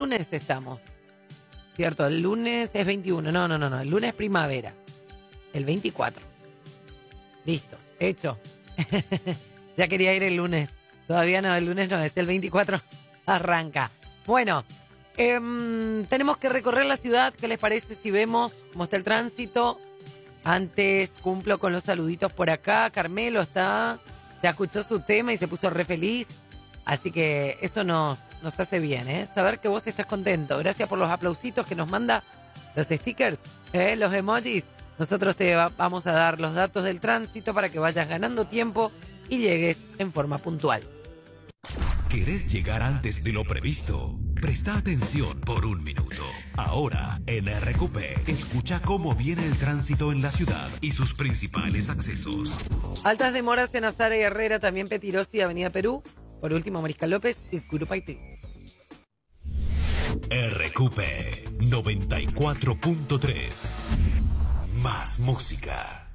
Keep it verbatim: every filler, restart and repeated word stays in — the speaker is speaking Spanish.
lunes estamos. Cierto, el lunes es veintiuno. No, no, no, no. El lunes es primavera. El veinticuatro. Listo, hecho. Ya quería ir el lunes. Todavía no, el lunes no, es el veinticuatro. Arranca. Bueno, eh, tenemos que recorrer la ciudad. ¿Qué les parece si vemos cómo está el tránsito? Antes cumplo con los saluditos por acá. Carmelo está, ya escuchó su tema y se puso re feliz. Así que eso nos, nos hace bien, ¿eh? Saber que vos estás contento. Gracias por los aplausitos que nos manda, los stickers, ¿eh? Los emojis. Nosotros te va, vamos a dar los datos del tránsito para que vayas ganando tiempo y llegues en forma puntual. ¿Querés llegar antes de lo previsto? Presta atención por un minuto. Ahora, en R Q P, escucha cómo viene el tránsito en la ciudad y sus principales accesos. Altas demoras en Azara y Herrera, también Petirosi, Avenida Perú. Por último, Mariscal López y Curupaití. R Q P noventa y cuatro punto tres. Más música.